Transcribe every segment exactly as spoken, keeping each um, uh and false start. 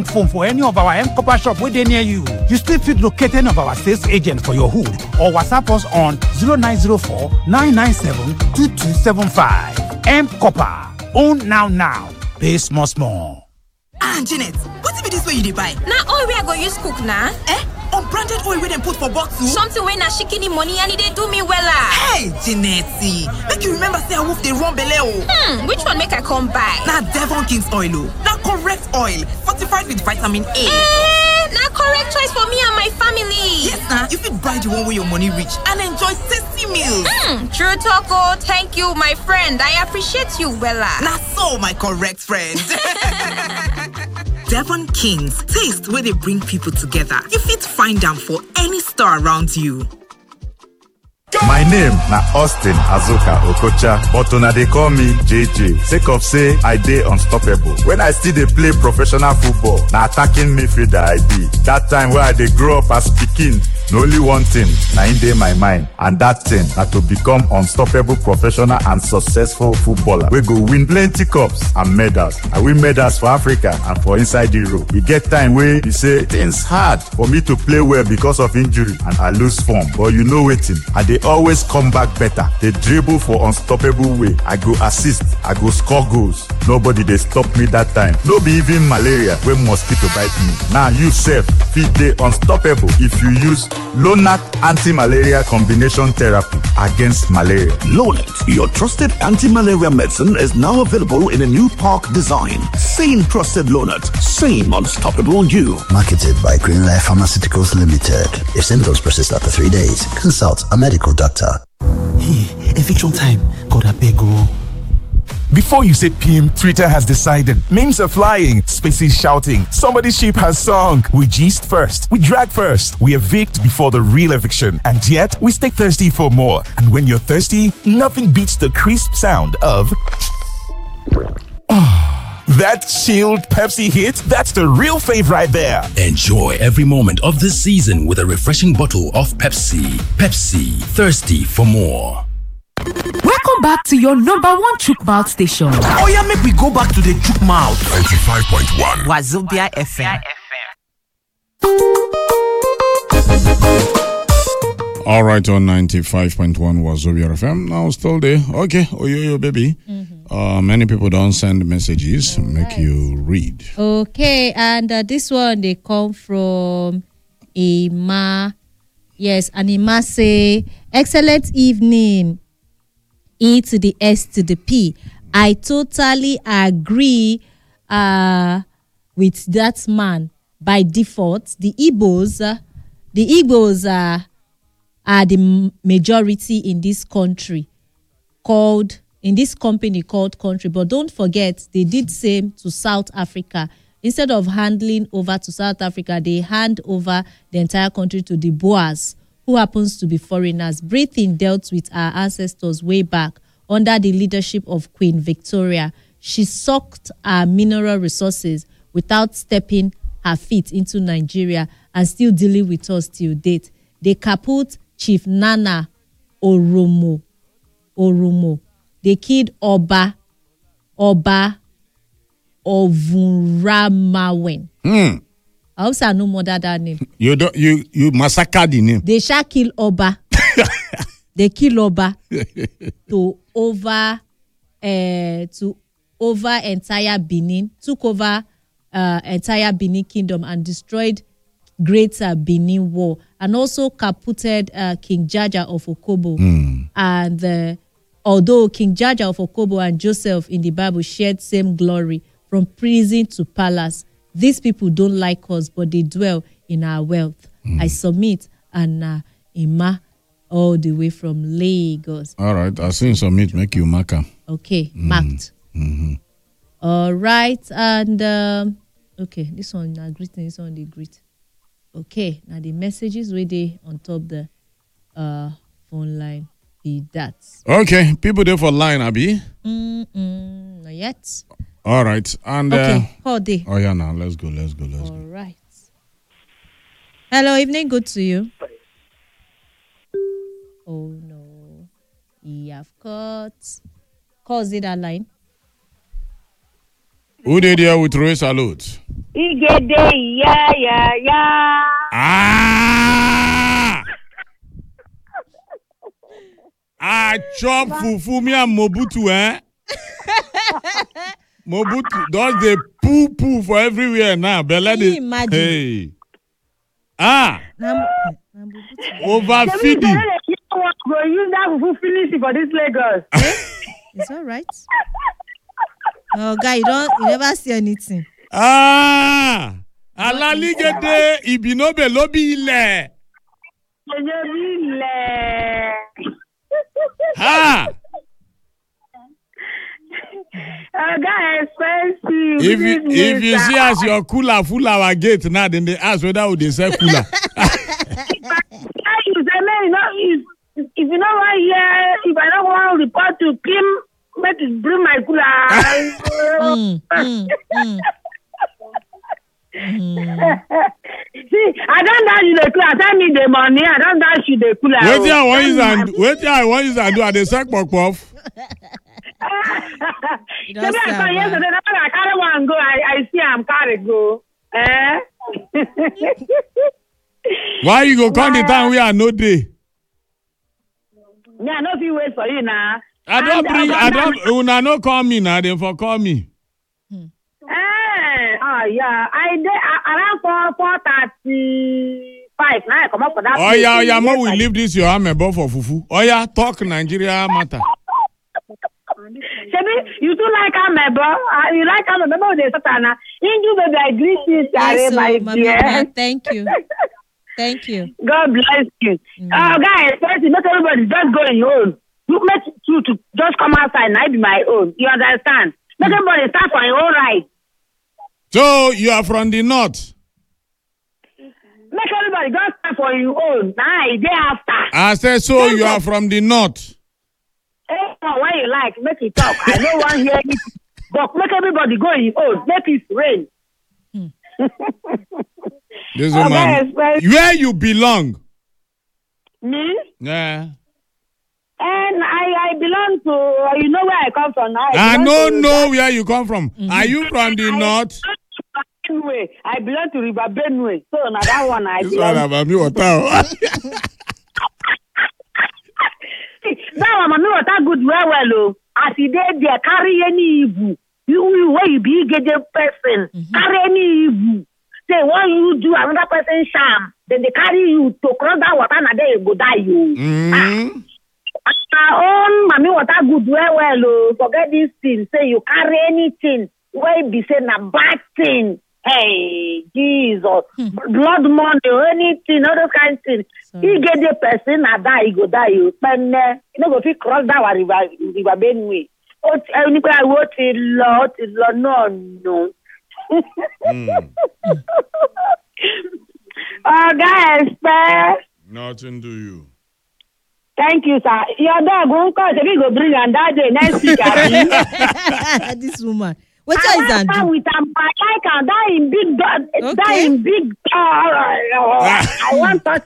phone for any of our M Copper shop within near you. You still fit locate any of our sales agent for your hood or WhatsApp us on zero nine zero four nine nine seven two two seven five. M Copper. Own now now. Pay small small. Ah, Janet, what be this way you dey buy? Na oil wey I go use cook na. Eh? Unbranded oil wey dem put for bottle? Something wey na shikini money and e dey do me wella. Hey, Janet, make you remember say I wolf dey run belle o. Hmm, which one make I come buy? Na Devon King's oil o. Na correct oil, fortified with vitamin A. Eh, na correct choice for me and my family. Yes na, you fit buy the one wey your money reach and enjoy tasty meals. Hmm, true talk o. Thank you, my friend. I appreciate you wella. Na so, my correct friend. Devon Kings, taste where they bring people together. You fit find them for any store around you. My name na Austin Azuka Okocha, but una dey call me J J. Sake of say I dey unstoppable. When I still dey play professional football, na attacking midfielder I be. That time where I dey grow up as pikin, na only one thing na in dey my mind, and that thing na to become unstoppable professional and successful footballer wey go win plenty cups and medals. I win medals for Africa and for inside Europe. E get time wey be say things hard for me to play well because of injury and I lose form, but you know wetin? I dey always come back better. They dribble for unstoppable way. I go assist, I go score goals. Nobody they stop me that time. No be even malaria when mosquito bite me. Now you self fit dey unstoppable if you use Lonart anti-malaria combination therapy against malaria. Lonart, your trusted anti-malaria medicine, is now available in a new park design. Same trusted Lonart, same unstoppable you. Marketed by Greenlife Pharmaceuticals Limited. If symptoms persist after three days, consult a medical doctor. Hey, eviction time. God, I beg you. Before you say P M, Twitter has decided. Memes are flying, spaces shouting. Somebody's ship has sunk. We gist first. We drag first. We evict before the real eviction. And yet, we stay thirsty for more. And when you're thirsty, nothing beats the crisp sound of... that chilled Pepsi hit, that's the real fave right there. Enjoy every moment of this season with a refreshing bottle of Pepsi. Pepsi, thirsty for more. Welcome back to your number one chook mouth station. Oh yeah, make we go back to the chook mouth. ninety-five point one Wazobia F M. All right, on ninety-five point one Wazobia F M. Now still there. Okay, oh yo yo baby. Mm-hmm. Uh, many people don't send messages. All make right. You read. Okay, and uh, this one they come from Ima. Yes, and Ima say, excellent evening. E to the S to the P. I totally agree uh, with that man. By default, the Igbos, uh, the Igbos uh, are the majority in this country, called in this company called country. But don't forget, they did same to South Africa. Instead of handing over to South Africa, they hand over the entire country to the Boers, who happens to be foreigners. Britain dealt with our ancestors way back under the leadership of Queen Victoria. She sucked our mineral resources without stepping her feet into Nigeria and still dealing with us till date. They kaput Chief Nana Oromo. Oromo. They killed Oba. Oba Ovunramawen. Hmm. I hope I know more than that name. You don't you you massacre the name. They shall kill Oba. They kill Oba to over uh, to over entire Benin, took over uh, entire Benin kingdom and destroyed Greater Benin War, and also caputed uh, King Jaja of Okobo. Mm. And uh, although King Jaja of Okobo and Joseph in the Bible shared same glory from prison to palace, these people don't like us, but they dwell in our wealth. Mm. I submit, and uh, Ima, all the way from Lagos. All right, I seen submit, make you mark am. Okay, mm. marked. Mm-hmm. All right, and um, okay, this one na greeting, this one they greet. Okay, now the messages where they on top the uh phone line be that. Okay, people there for line, Abi. Mm-mm, not yet. All right, and okay, uh, all day. Oh yeah, now let's go, let's go, let's all go. All right. Hello, evening, good to you. Oh no, you have got. Call it that line. Who did here with Roy Salute? Igede, yeah, yeah, yeah. Ah! I chop fufu me and Mobutu, eh? Mobutu does the poo poo for everywhere now. Bella, Can you imagine? Hey. Ah! Nam- Overfeeding. You go use that fufu finish for this Lagos. It's all right. Oh, guy, you don't, you never see anything. Ah! Alaligede ibinobe lobi ile. Ha! Uh, guy, expensive. If you, if you see as your cooler full our gate now, then they ask whether would they sell cooler. If, if you know what, yeah, if I don't want to report to Kim, make it bring my cooler. mm, mm, mm. Mm. See, I don't dash you the cooler. Tell me the money. I don't dash you the cooler. Wait till I want you and wait till I want you and do. I dey suck pop pop. You don't say about yesterday. I carry one go. I I see I'm carry go. Eh? Why you go come the time we are no day? Me, I no fit wait for you now. I don't bring. I don't. Una no call me now. Then for call me. Eh, oh yeah, I did uh, around four four thirty five. Now I come up for that. Oh yeah, oh yeah, mo we leave this your amebo for fufu. Oh yeah, talk Nigeria matter. Shebi, you too like amebo. Uh, you like amebo de satana. Inju baby, I greet you, Yes, my so, dear. Mama, thank you. Thank you. God bless you. Oh, mm. uh, guys, first, make everybody just go in your own. You make you to just come outside and I be my own. You understand? Make mm. everybody start for your own right. So you are from the north. Make everybody just start for your own. Now, day after. I said so. Don't you talk. Are from the north. Hey, when you like, make it talk. I don't want to hear it. But make everybody go in your own. Make it rain. Mm. This woman, okay, where you belong? Me? Yeah. And I, I belong to, uh, you know where I come from. I, I don't know where you come from. Mm-hmm. Are you from the I, north? Benue. I belong to River Benue. So now that one I this belong. One about me water. That one, me water good well well. Oh. As he did there, carry any evil. You where you be get the person. Mm-hmm. Carry any evil. Say when you do another person sham, then they carry you to cross that water and then you go die you. Mm-hmm. Our own mommy water good well well. Oh. Forget this thing. Say you carry anything. Where be say na bad thing. Hey, Jesus. Mm-hmm. Blood money or anything, all those kind of things. He get the person and die, he go die you. But uh, you know go fit cross that river river Benue. Oh, anybody what it lot it lot no no. Mm. Oh, guys, sir. Nothing to you. Thank you, sir. Your dog won't call. We go bring and that day next week. This woman. What is that? I with a like and that in big dog. Okay. That in big dog. I want that.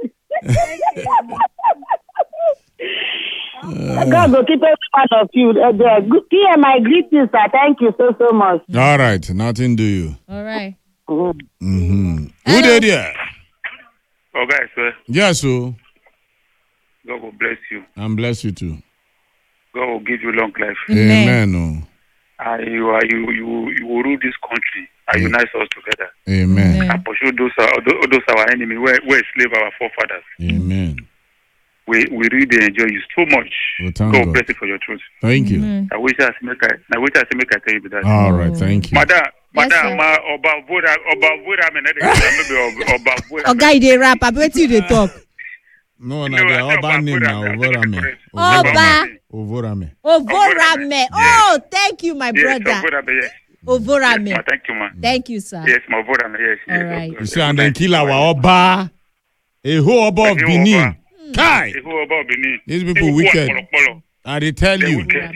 Uh, God will keep every one of you. Uh, Here my greetings, sir. Thank you so, so much. All right. Nothing to you. All right. Mm-hmm. Who did it? Oh, guys, sir. Yes, sir. God will bless you. And bless you too. God will give you long life. Amen. Amen. Uh, you, uh, you, you, you will rule this country and unite us together. Amen. And pursue those, uh, those, those our enemies, where, where slave our forefathers. Amen. We we really enjoy you so much. Well, God, God bless you for your truth. Thank you. Mm-hmm. I wish I make I, I wish I make I tell you that. All right, thank you. Madam, Yes, Madam, ma Oba Vora, Oba Vora, me maybe Oba Vora. Oh, guy, they rap. I bet you they talk. No, no, no. Oba name now. Ovorame. Oba. Ovorame. Ovorame. Oh, thank you, my brother. Yes, Ovorame. Yes. Ovorame. Yes, thank you, ma. Thank you, sir. Yes, my Ovorame. Yes. All right. You see, and then kill our Oba. A whole Oba of Benin. Kai. These people wicked. I they tell you. Thanks,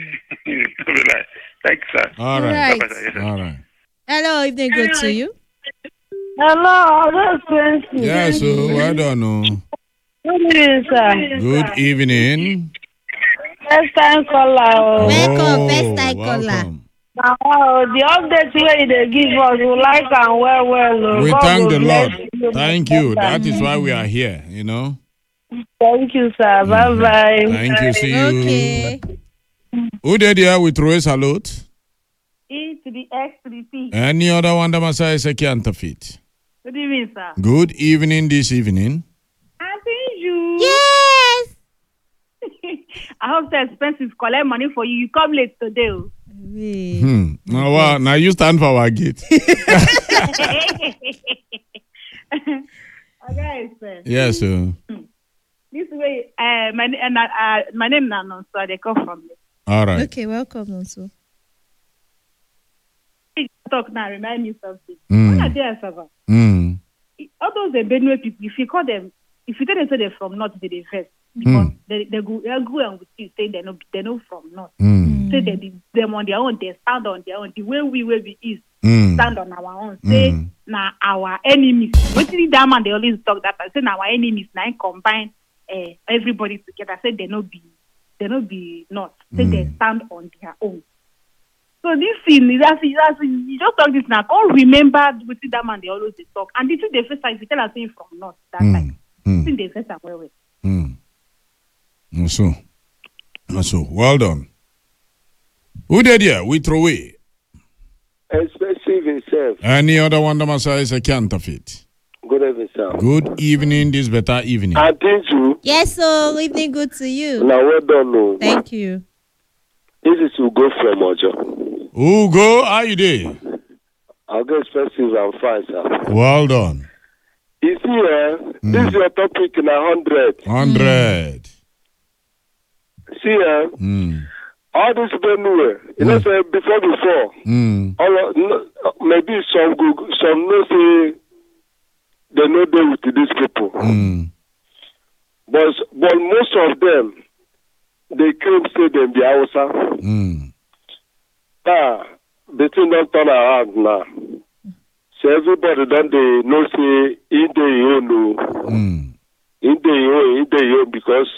sir. All right. Right. All right. Hello, evening good to you. Hello, that's Yes, so well done. No. Good evening, sir. Good evening. First time caller. Welcome, Oh, first time welcome. caller. Now, the update where they give us, we like and well, well. We God thank the will bless Lord. you. Thank you. That is why we are here, you know. Thank you, sir. Bye bye. Thank you. See you. Okay. Who did here with Roy Salute? E to the X to the P. Any other one that must say is a counterfeit? Good evening, sir. Good evening this evening. Auntie you. Yes. I hope the expenses collect money for you. You come late today. oh. Hmm. Now, wow, now you stand for our gate. Okay, sir. Yes, sir. This way, uh, my and uh, my name is Nanon, so they come from me. All right. Okay, welcome also. Talk now, remind me something. Mm. When I there, Sava, Mm. all those the Benue people, if you call them, if you tell them say they're from North, they they first because Mm. they they go they go and with you say they no they no from North. Mm. Say they be- them on their own, they stand on their own. The way we will be is Mm. stand on our own. Say Mm. now our enemies. What did that man they always talk that? Say now our enemies now combine uh, everybody together. Say they no be they no be North. Say they stand on their own. So this thing is as as you just talk this now. Can't remember with that man they always dey talk. And the truth they first time if you tell us saying from North that time, Mm. thing they first time well well. Mm. No, so. No, so. Well done. Who did here? We throw away. Expensive himself. Any other one that must say is a counterfeit? Good evening, sir. Good evening, this better evening. I think you. Yes, so evening good to you. Now, well done. No. Thank you. This is to go from Ojo. Ugo, how you doing? I'll get expensive and fine, sir. Well done. You see, uh, this is your topic in a hundred. Hundred. See, uh, Mm. all this Benue, you know, say before before, Mm. all of, no, maybe some go, some no say they know they with these people, Mm. but but most of them they claim say them be Hausa. Mm. Ah, the thing don't turn around now. So everybody don't they know say in the own, Mm. in the own, in the own because